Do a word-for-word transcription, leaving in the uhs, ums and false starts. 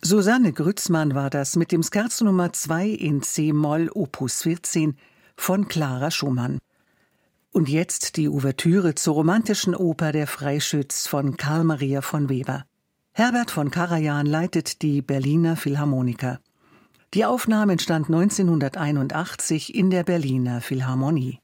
Susanne Grützmann war das mit dem Scherzo Nummer zwei in C-Moll Opus vierzehn von Clara Schumann. Und jetzt die Ouvertüre zur romantischen Oper Der Freischütz von Carl Maria von Weber. Herbert von Karajan leitet die Berliner Philharmoniker. Die Aufnahme entstand neunzehnhunderteinundachtzig in der Berliner Philharmonie.